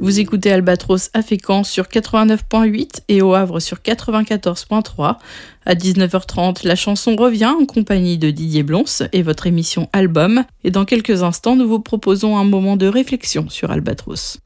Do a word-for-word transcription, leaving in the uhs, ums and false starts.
Vous écoutez Albatros à Fécamp sur quatre-vingt-neuf virgule huit et au Havre sur quatre-vingt-quatorze virgule trois. À dix-neuf heures trente, la chanson revient en compagnie de Didier Blons et votre émission Album. Et dans quelques instants, nous vous proposons un moment de réflexion sur Albatros.